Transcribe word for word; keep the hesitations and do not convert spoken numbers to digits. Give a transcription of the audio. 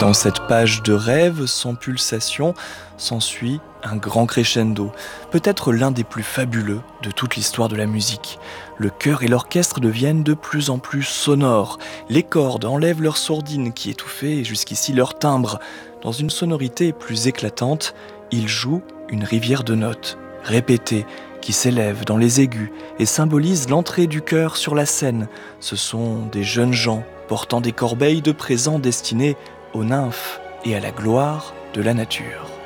Dans cette page de rêve sans pulsation s'ensuit un grand crescendo, peut-être l'un des plus fabuleux de toute l'histoire de la musique. Le chœur et l'orchestre deviennent de plus en plus sonores. Les cordes enlèvent leur sourdine qui étouffait jusqu'ici leur timbre. Dans une sonorité plus éclatante, ils jouent une rivière de notes, répétées, qui s'élève dans les aigus et symbolise l'entrée du chœur sur la scène. Ce sont des jeunes gens portant des corbeilles de présents destinés aux nymphes et à la gloire de la nature.